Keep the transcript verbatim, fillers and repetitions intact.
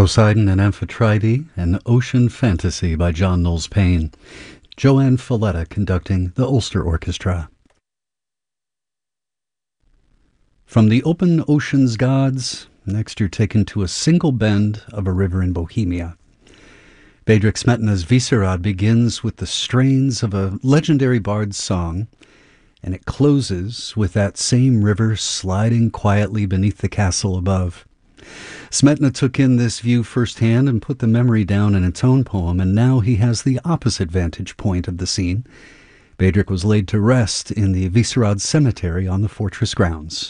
Poseidon and Amphitrite, an Ocean Fantasy by John Knowles Paine. Joanne Falletta conducting the Ulster Orchestra. From the Open Ocean's Gods, next you're taken to a single bend of a river in Bohemia. Bedřich Smetana's Vyšehrad begins with the strains of a legendary bard's song, and it closes with that same river sliding quietly beneath the castle above. Smetana took in this view firsthand and put the memory down in its own poem, and now he has the opposite vantage point of the scene. Bedřich was laid to rest in the Vyšehrad cemetery on the fortress grounds.